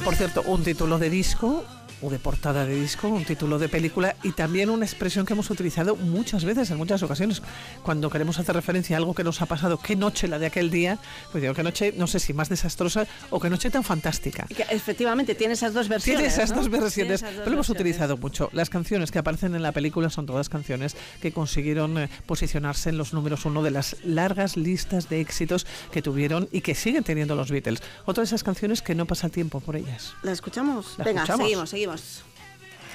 Por cierto, un título de disco o de portada de disco, un título de película y también una expresión que hemos utilizado muchas veces, en muchas ocasiones, cuando queremos hacer referencia a algo que nos ha pasado. Qué noche la de aquel día, pues digo, qué noche, no sé si más desastrosa o qué noche tan fantástica. Que efectivamente tiene esas dos versiones. Tiene esas dos ¿no? versiones, pero lo hemos utilizado mucho. Las canciones que aparecen en la película son todas canciones que consiguieron posicionarse en los números 1 de las largas listas de éxitos que tuvieron y que siguen teniendo los Beatles. Otra de esas canciones que no pasa el tiempo por ellas. ¿La escuchamos? ¿La Venga, escuchamos? seguimos.